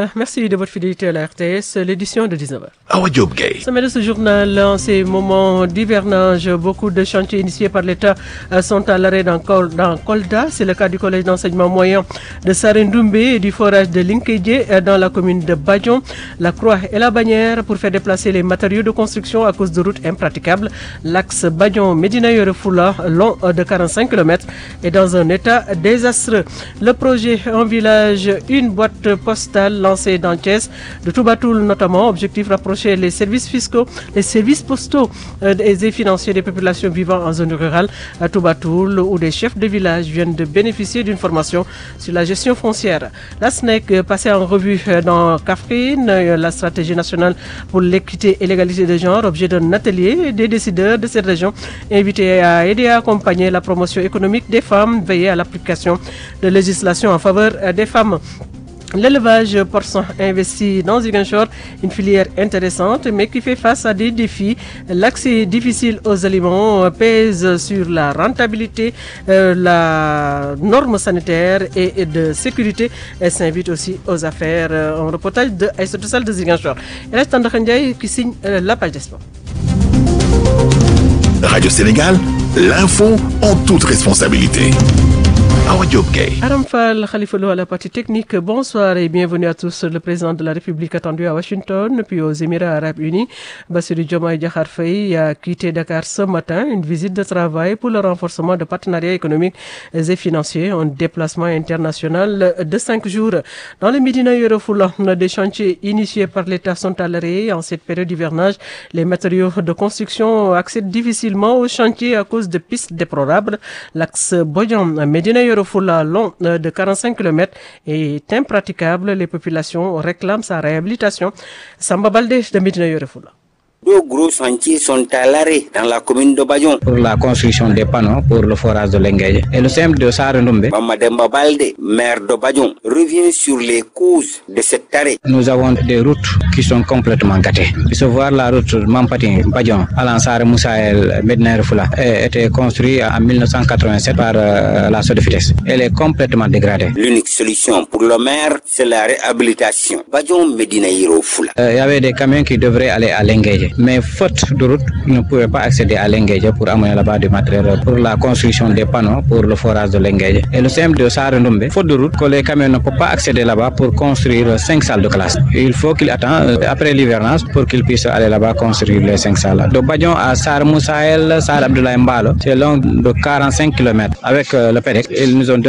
merci de votre fidélité à la RTS, l'édition de 19h. Awa Diop Gueye. Sommet de ce journal, en ces moments d'hivernage, beaucoup de chantiers initiés par l'État sont à l'arrêt dans Kolda. C'est le cas du collège d'enseignement moyen de Sarendoumbé et du forage de Linkédié dans la commune de Badion. La Croix et la Bannière pour faire déplacer les matériaux de construction à cause de routes impraticables. L'axe Badion-Médina Yoro Fula, long de 45 km, est dans un état désastreux. Le projet Un village, une boîte postale lancée dans Thiès, de Toubatoul notamment. Objectif rapprocher les services fiscaux, les services postaux et financiers des populations vivant en zone rurale à Toubatoul, où des chefs de village viennent de bénéficier d'une formation sur la gestion foncière. La SNEC passée en revue dans Kaffrine, la stratégie nationale pour l'équité et l'égalité de genre, objet d'un atelier des décideurs de cette région invités à aider à accompagner la promotion économique des femmes, veiller à l'application de législation en faveur des femmes. L'élevage porcin investi dans Ziguinchor, une filière intéressante mais qui fait face à des défis. L'accès difficile aux aliments pèse sur la rentabilité, la norme sanitaire et de sécurité. Elle s'invite aussi aux affaires. Un reportage de Aïssatou Sall de Ziguinchor. Et là, Tandakha Ndiaye qui signe la page des sports. Radio Sénégal, l'info en toute responsabilité. Awa Diop Gueye. Aram Fall, Khalifa Lo à la partie technique. Bonsoir et bienvenue à tous. Le président de la République attendu à Washington puis aux Émirats Arabes Unis, Bassirou Diomaye Diakhar Faye, a quitté Dakar ce matin. Une visite de travail pour le renforcement de partenariats économiques et financiers. Un déplacement international de 5 jours. Dans le Médina Yoro Fula, des chantiers initiés par l'État sont à l'arrêt en cette période d'hivernage. Les matériaux de construction accèdent difficilement aux chantiers à cause de pistes déplorables. L'axe Bodian-Médina Yoro Fula, long de 45 km, est impraticable. Les populations réclament sa réhabilitation. Samba Baldé de Médina Yoro Fula. Deux gros chantiers sont à l'arrêt dans la commune de Badion. Pour la construction des panneaux pour le forage de Linguédié. Et le CM de Sarendoumbé, Mamademba Baldé, maire de Badion, revient sur les causes de cet arrêt. Nous avons des routes qui sont complètement gâtées. Il faut voir la route Mampati-Badion, Alansar Moussaël, Médina Yoro Fula, a été construite en 1987 par la Sodefitex. Elle est complètement dégradée. L'unique solution pour le maire, c'est la réhabilitation. Badion-Médina Yoro Fula. Il y avait des camions qui devraient aller à Linguédié. Mais faute de route, ils ne pouvaient pas accéder à Linguédié pour amener là-bas du matériel pour la construction des panneaux pour le forage de Linguédié. Et le CM de Sarendoumbé, faute de route, que les camions ne peuvent pas accéder là-bas pour construire 5 salles de classe. Il faut qu'il attende après l'hivernage pour qu'il puisse aller là-bas construire les 5 salles. De Badion à Sar Moussaël, Sar Abdoulaye Mbalo, c'est long de 45 km. Avec le PEDEC, ils nous ont